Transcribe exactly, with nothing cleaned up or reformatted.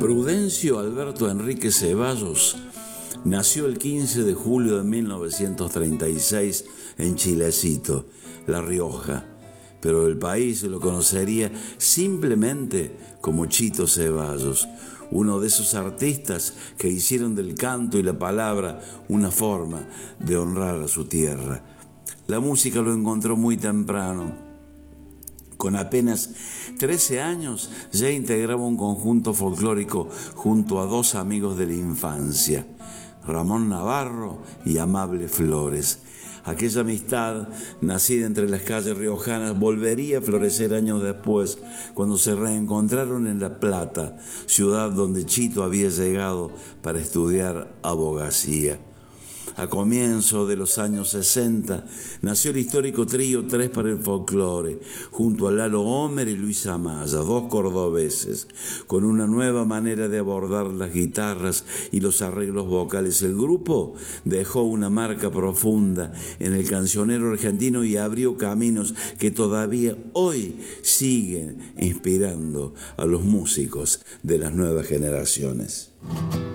Prudencio Alberto Enrique Ceballos nació el quince de julio de mil novecientos treinta y seis en Chilecito, La Rioja, pero el país lo conocería simplemente como Chito Ceballos, uno de esos artistas que hicieron del canto y la palabra una forma de honrar a su tierra. La música lo encontró muy temprano. Con apenas trece años ya integraba un conjunto folclórico junto a dos amigos de la infancia, Ramón Navarro y Amable Flores. Aquella amistad, nacida entre las calles riojanas, volvería a florecer años después, cuando se reencontraron en La Plata, ciudad donde Chito había llegado para estudiar abogacía. A comienzos de los años sesenta nació el histórico trío Tres para el Folclore, junto a Lalo Homer y Luis Amaya, dos cordobeses, con una nueva manera de abordar las guitarras y los arreglos vocales. El grupo dejó una marca profunda en el cancionero argentino y abrió caminos que todavía hoy siguen inspirando a los músicos de las nuevas generaciones.